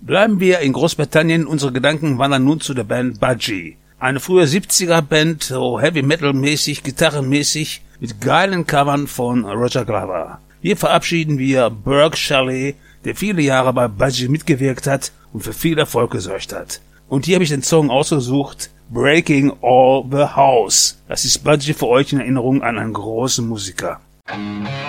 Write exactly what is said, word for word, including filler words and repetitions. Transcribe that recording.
Bleiben wir in Großbritannien, unsere Gedanken wandern nun zu der Band Budgie. Eine frühe siebziger-Band, so Heavy-Metal-mäßig, gitarrenmäßig, mit geilen Covern von Roger Glover. Hier verabschieden wir Burke Shelley, der viele Jahre bei Budgie mitgewirkt hat und für viel Erfolg gesorgt hat. Und hier habe ich den Song ausgesucht, Breaking All the House. Das ist Budgie für euch in Erinnerung an einen großen Musiker.